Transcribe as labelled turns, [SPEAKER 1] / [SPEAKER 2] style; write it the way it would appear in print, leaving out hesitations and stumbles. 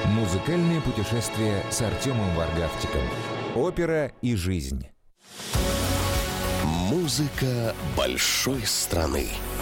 [SPEAKER 1] Музыкальное путешествие с Артемом Варгавчиком. Опера и жизнь.
[SPEAKER 2] Музыка большой страны.